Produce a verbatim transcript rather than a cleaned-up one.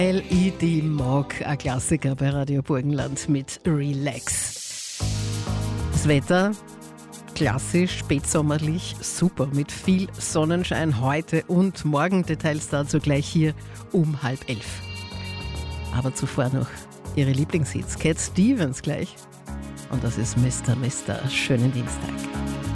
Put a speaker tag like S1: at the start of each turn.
S1: L E D Mag, ein Klassiker bei Radio Burgenland mit Relax. Das Wetter klassisch, spätsommerlich, super mit viel Sonnenschein heute und morgen. Details dazu gleich hier um halb elf. Aber zuvor noch Ihre Lieblingshits. Cat Stevens gleich. Und das ist Mister Mister Schönen Dienstag.